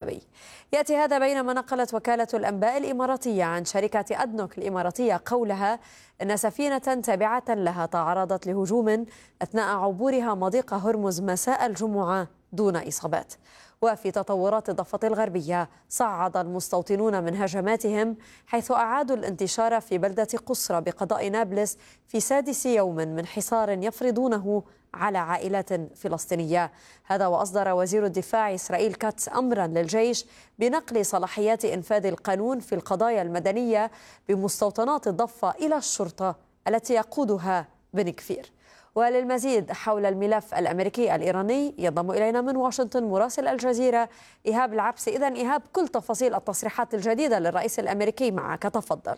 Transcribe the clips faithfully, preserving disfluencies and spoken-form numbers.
النووي. يأتي هذا بينما نقلت وكالة الأنباء الإماراتية عن شركة أدنوك الإماراتية قولها أن سفينة تابعة لها تعرضت لهجوم أثناء عبورها مضيق هرمز مساء الجمعة دون إصابات. وفي تطورات الضفة الغربية، صعد المستوطنون من هجماتهم حيث أعادوا الانتشار في بلدة قصرى بقضاء نابلس في سادس يوم من حصار يفرضونه على عائلات فلسطينية. هذا وأصدر وزير الدفاع إسرائيل كاتس أمرا للجيش بنقل صلاحيات إنفاذ القانون في القضايا المدنية بمستوطنات الضفة إلى الشرطة التي يقودها بن كفير. وللمزيد حول الملف الأمريكي الإيراني ينضم إلينا من واشنطن مراسل الجزيرة إيهاب العبسي. إذن إيهاب، كل تفاصيل التصريحات الجديدة للرئيس الأمريكي معك، تفضل.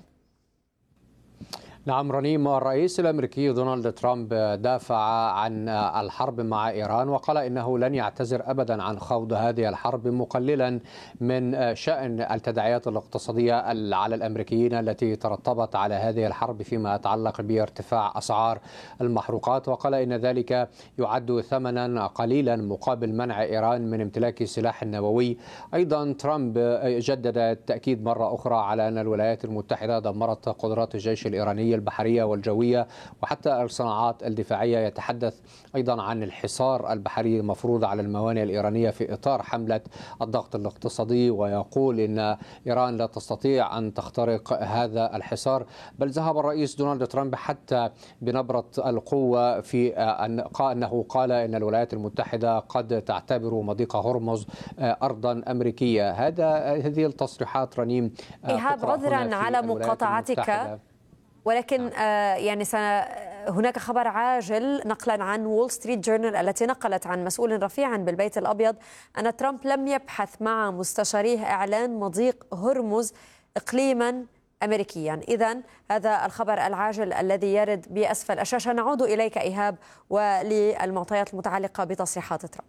نعم رنيم، الرئيس الأمريكي دونالد ترامب دافع عن الحرب مع إيران وقال إنه لن يعتذر أبدا عن خوض هذه الحرب، مقللا من شأن التداعيات الاقتصادية على الأمريكيين التي ترتبط على هذه الحرب فيما يتعلق بارتفاع أسعار المحروقات، وقال إن ذلك يعد ثمنا قليلا مقابل منع إيران من امتلاك السلاح النووي. أيضا ترامب جدد التأكيد مرة أخرى على أن الولايات المتحدة دمرت قدرات الجيش الإيراني البحرية والجوية وحتى الصناعات الدفاعية. يتحدث أيضا عن الحصار البحري المفروض على الموانئ الإيرانية في إطار حملة الضغط الاقتصادي، ويقول إن إيران لا تستطيع أن تخترق هذا الحصار. بل ذهب الرئيس دونالد ترامب حتى بنبرة القوة في أنه قال إن الولايات المتحدة قد تعتبر مضيق هرمز أرضا أمريكية. هذا هذه التصريحات رنيم إيهاب، عذرا على مقاطعتك، ولكن آه يعني هناك خبر عاجل نقلا عن وول ستريت جورنال التي نقلت عن مسؤول رفيع بالبيت الأبيض أن ترامب لم يبحث مع مستشاريه إعلان مضيق هرمز إقليما أمريكيا. إذن هذا الخبر العاجل الذي يرد بأسفل الشاشة. نعود إليك إيهاب وللمعطيات المتعلقة بتصريحات ترامب.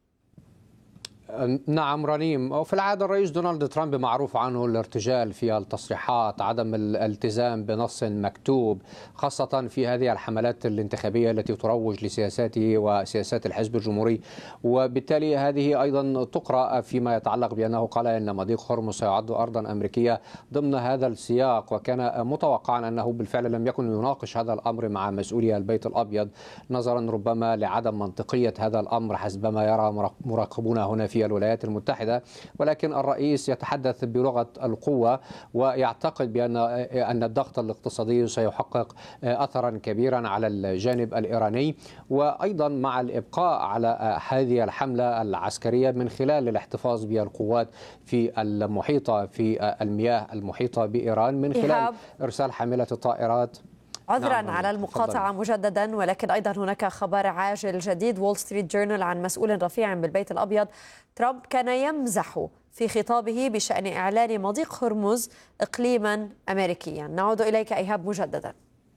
نعم رنيم، وفي العادة الرئيس دونالد ترامب معروف عنه الارتجال في التصريحات، عدم الالتزام بنص مكتوب، خاصة في هذه الحملات الانتخابية التي تروج لسياساته وسياسات الحزب الجمهوري. وبالتالي هذه أيضا تقرأ فيما يتعلق بأنه قال إن مضيق هرمز سيعد أرضا أمريكية ضمن هذا السياق، وكان متوقعا أنه بالفعل لم يكن يناقش هذا الأمر مع مسؤولي البيت الأبيض، نظرا ربما لعدم منطقية هذا الأمر حسب ما يرى مراقبون هنا في الولايات المتحدة. ولكن الرئيس يتحدث بلغة القوة ويعتقد بأن أن الضغط الاقتصادي سيحقق أثرا كبيرا على الجانب الإيراني، وأيضا مع الإبقاء على هذه الحملة العسكرية من خلال الاحتفاظ بالقوات في المحيطة في المياه المحيطة بإيران من خلال إرسال حاملة الطائرات. عذرا نعم على المقاطعة مجددا، ولكن أيضا هناك خبر عاجل جديد. وول ستريت جورنال عن مسؤول رفيع بالبيت الأبيض: ترامب كان يمزح في خطابه بشأن إعلان مضيق هرمز إقليما أمريكيا. نعود إليك إيهاب مجددا.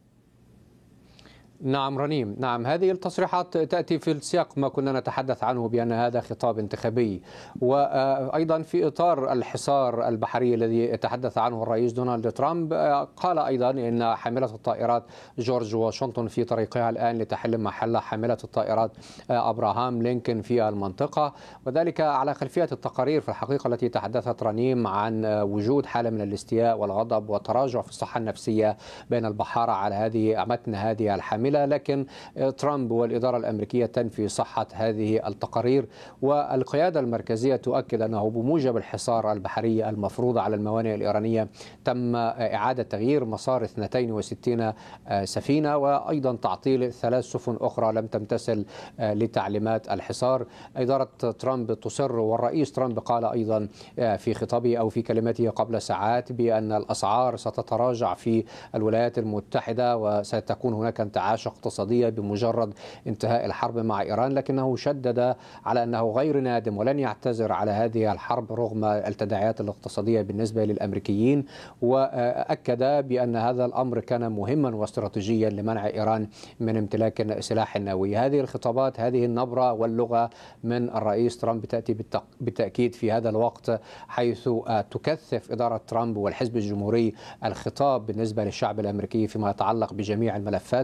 نعم رنيم، نعم هذه التصريحات تأتي في السياق ما كنا نتحدث عنه بأن هذا خطاب انتخابي، وأيضا في إطار الحصار البحري الذي يتحدث عنه الرئيس دونالد ترامب. قال أيضا أن حاملة الطائرات جورج واشنطن في طريقها الآن لتحل محل حاملة الطائرات أبراهام لينكولن في المنطقة، وذلك على خلفية التقارير في الحقيقة التي تحدثت رنيم عن وجود حالة من الاستياء والغضب والتراجع في الصحة النفسية بين البحارة على هذه متن هذه الحاملة. لكن ترامب والإدارة الأمريكية تنفي صحة هذه التقارير، والقيادة المركزية تؤكد أنه بموجب الحصار البحري المفروض على الموانئ الإيرانية تم إعادة تغيير مسار اثنتين وستين سفينة، وأيضا تعطيل ثلاث سفن أخرى لم تمتثل لتعليمات الحصار. إدارة ترامب تصر، والرئيس ترامب قال أيضا في خطابه أو في كلمته قبل ساعات بأن الأسعار ستتراجع في الولايات المتحدة وستكون هناك انتعاش اقتصادية بمجرد انتهاء الحرب مع إيران، لكنه شدد على أنه غير نادم ولن يعتذر على هذه الحرب رغم التداعيات الاقتصادية بالنسبة للأمريكيين، وأكد بأن هذا الأمر كان مهما واستراتيجيا لمنع إيران من امتلاك السلاح النووي. هذه الخطابات، هذه النبرة واللغة من الرئيس ترامب تأتي بالتأكيد في هذا الوقت حيث تكثف إدارة ترامب والحزب الجمهوري الخطاب بالنسبة للشعب الأمريكي فيما يتعلق بجميع الملفات، ولا أن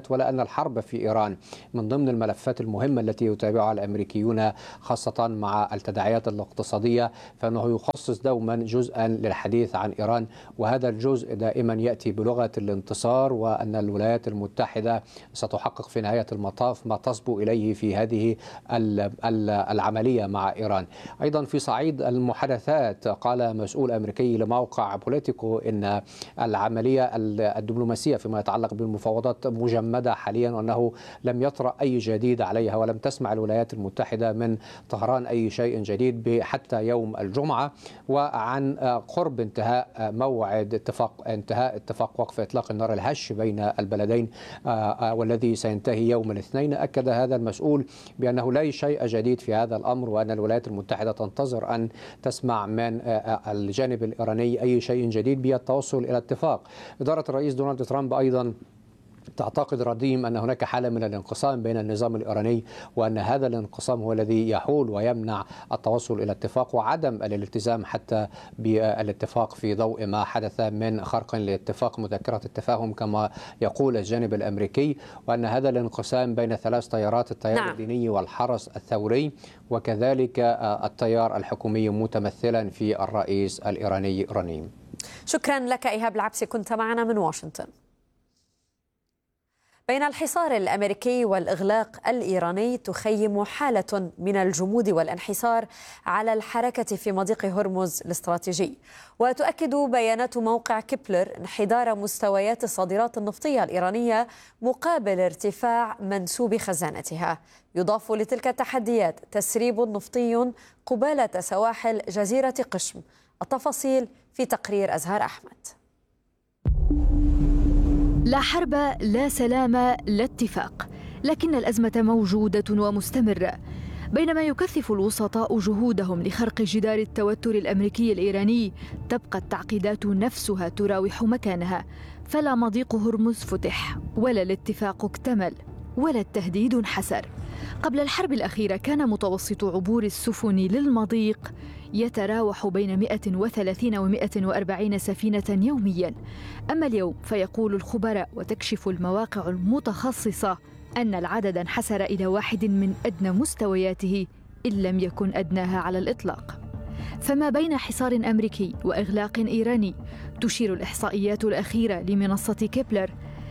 الحرب في إيران من ضمن الملفات المهمة التي يتابعها الأمريكيون خاصة مع التداعيات الاقتصادية، فإنه يخصص دوما جزءا للحديث عن إيران، وهذا الجزء دائما يأتي بلغة الانتصار، وأن الولايات المتحدة ستحقق في نهاية المطاف ما تصبو إليه في هذه العملية مع إيران. أيضا في صعيد المحادثات قال مسؤول أمريكي لموقع بوليتيكو إن العملية الدبلوماسية فيما يتعلق بالمفاوضات مجمدة حاليا، وأنه لم يطرأ أي جديد عليها، ولم تسمع الولايات المتحدة من طهران أي شيء جديد حتى يوم الجمعة. وعن قرب انتهاء موعد اتفاق انتهاء اتفاق وقف إطلاق النار الهش بين البلدين والذي سينتهي يوم الاثنين، أكد هذا المسؤول بأنه لا شيء جديد في هذا الأمر، وأن الولايات المتحدة تنتظر أن تسمع من الجانب الإيراني أي شيء جديد بالتوصل إلى اتفاق. إدارة الرئيس دونالد ترامب أيضا تعتقد رديم أن هناك حالة من الانقسام بين النظام الإيراني، وأن هذا الانقسام هو الذي يحول ويمنع التوصل إلى اتفاق وعدم الالتزام حتى بالاتفاق في ضوء ما حدث من خرق لاتفاق مذكرة التفاهم كما يقول الجانب الأمريكي، وأن هذا الانقسام بين ثلاث تيارات، التيار نعم. الديني والحرس الثوري وكذلك التيار الحكومي متمثلا في الرئيس الإيراني رنيم. شكرا لك إيهاب العبسي، كنت معنا من واشنطن. بين الحصار الأمريكي والإغلاق الإيراني تخيم حالة من الجمود والانحسار على الحركة في مضيق هرمز الاستراتيجي، وتؤكد بيانات موقع كيبلر انحدار مستويات الصادرات النفطية الإيرانية مقابل ارتفاع منسوب خزانتها. يضاف لتلك التحديات تسريب نفطي قبالة سواحل جزيرة قشم. التفاصيل في تقرير أزهار أحمد. لا حرب، لا سلام، لا اتفاق، لكن الأزمة موجودة ومستمرة. بينما يكثف الوسطاء جهودهم لخرق جدار التوتر الأمريكي الإيراني، تبقى التعقيدات نفسها تراوح مكانها، فلا مضيق هرمز فتح، ولا الاتفاق اكتمل، ولا التهديد انحسر. قبل الحرب الأخيرة كان متوسط عبور السفن للمضيق يتراوح بين مئة وثلاثين ومئة وأربعين سفينة يومياً. أما اليوم فيقول الخبراء وتكشف المواقع المتخصصة أن العدد انحسر إلى واحد من أدنى مستوياته إن لم يكن أدناها على الإطلاق. فما بين حصار أمريكي وإغلاق إيراني، تشير الإحصائيات الأخيرة لمنصة كيبلر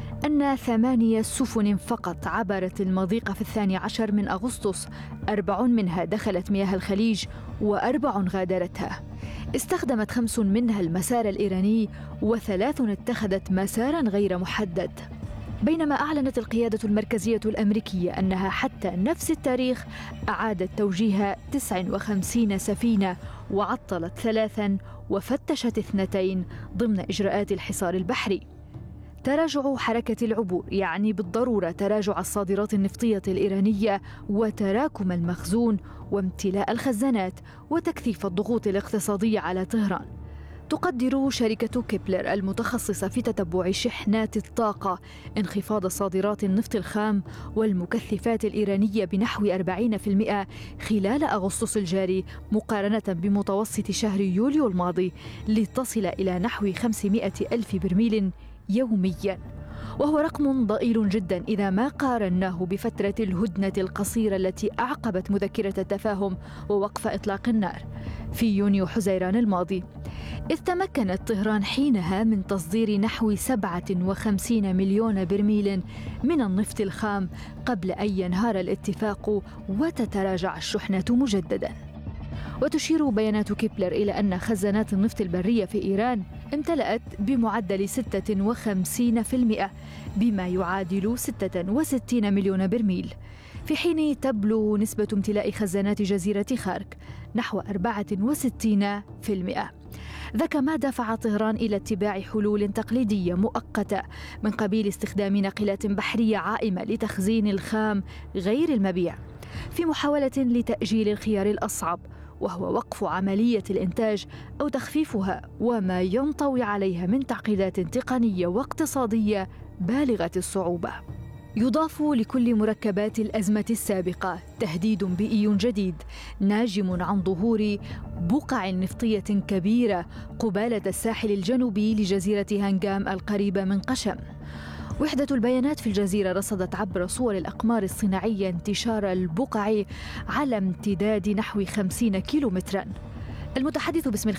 أن ثمانية سفن فقط عبرت المضيق في الثاني عشر من أغسطس، أربع منها دخلت مياه الخليج وأربع غادرتها. استخدمت خمس منها المسار الإيراني وثلاث اتخذت مسارا غير محدد. بينما أعلنت القيادة المركزية الأمريكية أنها حتى نفس التاريخ أعادت توجيه تسع وخمسين سفينة وعطلت ثلاثا وفتشت اثنتين ضمن إجراءات الحصار البحري. تراجع حركة العبور يعني بالضرورة تراجع الصادرات النفطية الإيرانية وتراكم المخزون وامتلاء الخزانات وتكثيف الضغوط الاقتصادية على طهران. تقدر شركة كيبلر المتخصصة في تتبع شحنات الطاقة انخفاض صادرات النفط الخام والمكثفات الإيرانية بنحو أربعين بالمئة خلال أغسطس الجاري مقارنة بمتوسط شهر يوليو الماضي، لتصل إلى نحو خمسمئة ألف برميل يومياً، وهو رقم ضئيل جدا إذا ما قارناه بفترة الهدنة القصيرة التي أعقبت مذكرة التفاهم ووقف إطلاق النار في يونيو حزيران الماضي، إذ تمكنت طهران حينها من تصدير نحو سبعة وخمسين مليون برميل من النفط الخام قبل أن ينهار الاتفاق وتتراجع الشحنة مجدداً. وتشير بيانات كيبلر إلى أن خزانات النفط البرية في إيران امتلأت بمعدل ستة وخمسين بالمئة بما يعادل ستة وستين مليون برميل، في حين تبلغ نسبة امتلاء خزانات جزيرة خارك نحو أربعة وستين بالمئة. ذاك ما دفع طهران إلى اتباع حلول تقليدية مؤقتة من قبيل استخدام ناقلات بحرية عائمة لتخزين الخام غير المبيع، في محاولة لتأجيل الخيار الأصعب وهو وقف عملية الإنتاج أو تخفيفها، وما ينطوي عليها من تعقيدات تقنية واقتصادية بالغة الصعوبة. يضاف لكل مركبات الأزمة السابقة تهديد بيئي جديد ناجم عن ظهور بقع نفطية كبيرة قبالة الساحل الجنوبي لجزيرة هانغام القريبة من قشم. وحدة البيانات في الجزيرة رصدت عبر صور الأقمار الصناعية انتشار البقع على امتداد نحو خمسين كيلومترا. المتحدث باسم